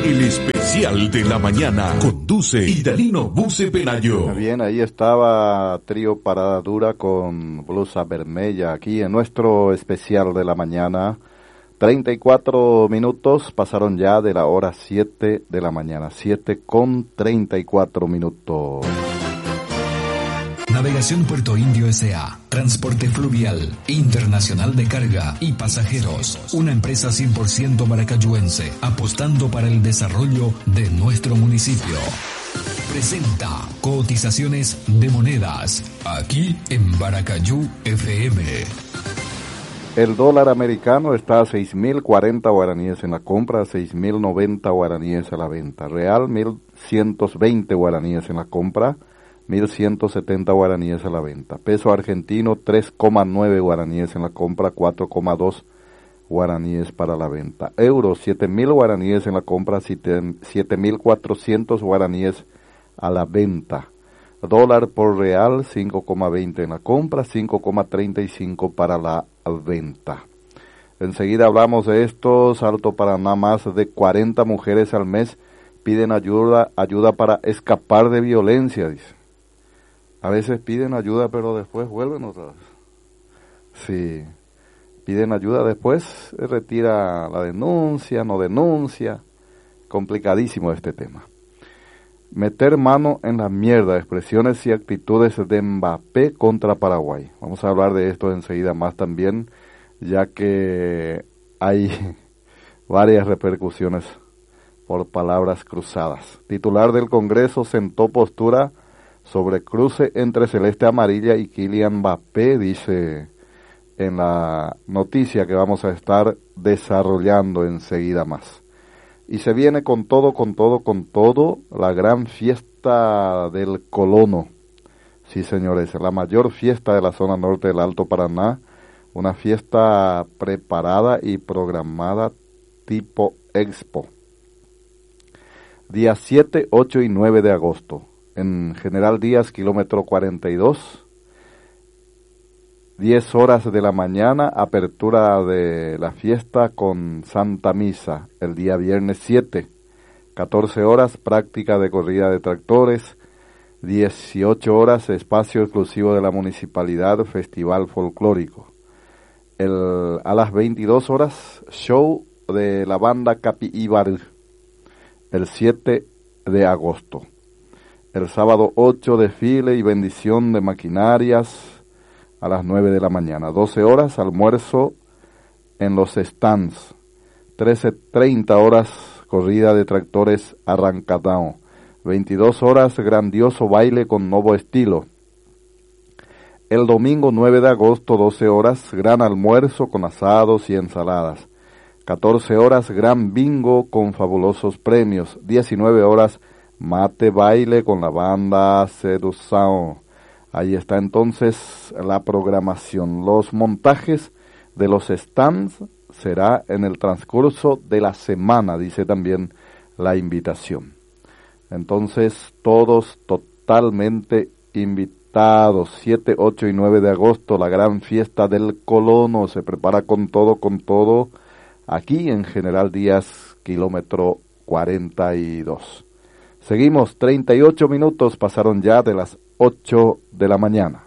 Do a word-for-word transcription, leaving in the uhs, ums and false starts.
El especial de la mañana conduce Idalino Buce Penayo. Bien, ahí estaba Trío Parada Dura con Blusa Vermella aquí en nuestro especial de la mañana. treinta y cuatro minutos pasaron ya de la hora siete de la mañana, siete con treinta y cuatro minutos. Navegación Puerto Indio S A Transporte Fluvial Internacional de Carga y Pasajeros. Una empresa cien por ciento maracayuense, apostando para el desarrollo de nuestro municipio. Presenta cotizaciones de monedas, aquí en Baracayú F M. El dólar americano está a seis mil cuarenta guaraníes en la compra, seis mil noventa guaraníes a la venta. Real, mil ciento veinte guaraníes en la compra, mil ciento setenta guaraníes a la venta. Peso argentino, tres coma nueve guaraníes en la compra, cuatro coma dos guaraníes para la venta. Euro, siete mil guaraníes en la compra, siete mil cuatrocientos guaraníes a la venta. Dólar por real, cinco coma veinte en la compra, cinco coma treinta y cinco para la venta. Enseguida hablamos de esto. Salto Paraná, más de cuarenta mujeres al mes piden ayuda, ayuda para escapar de violencia, dice. A veces piden ayuda, pero después vuelven otra vez. Sí, piden ayuda, después retira la denuncia, no denuncia. Complicadísimo este tema. Meter mano en la mierda, expresiones y actitudes de Mbappé contra Paraguay. Vamos a hablar de esto enseguida más también, ya que hay varias repercusiones por palabras cruzadas. Titular del Congreso sentó postura sobre cruce entre Celeste Amarilla y Kylian Mbappé, dice en la noticia que vamos a estar desarrollando enseguida más. Y se viene con todo, con todo, con todo, la gran fiesta del Colono. Sí, señores, la mayor fiesta de la zona norte del Alto Paraná, una fiesta preparada y programada tipo Expo. Día siete, ocho y nueve de agosto, en General Díaz, kilómetro cuarenta y dos, diez horas de la mañana, apertura de la fiesta con Santa Misa, el día viernes siete, catorce horas, práctica de corrida de tractores, dieciocho horas, espacio exclusivo de la municipalidad, festival folclórico. El, a las veintidós horas, show de la banda Capi Ibar, el siete de agosto. El sábado ocho, desfile y bendición de maquinarias, a las nueve de la mañana. doce horas, almuerzo en los stands. trece treinta horas, corrida de tractores Arrancadão. veintidós horas, grandioso baile con nuevo estilo. El domingo nueve de agosto, doce horas, gran almuerzo con asados y ensaladas. catorce horas, gran bingo con fabulosos premios. diecinueve horas, mate baile con la banda Sedução. Ahí está entonces la programación. Los montajes de los stands será en el transcurso de la semana, dice también la invitación. Entonces, todos totalmente invitados. siete, ocho y nueve de agosto, la gran fiesta del Colono. Se prepara con todo, con todo, aquí en General Díaz, kilómetro cuarenta y dos. Seguimos, treinta y ocho minutos pasaron ya de las ocho de la mañana.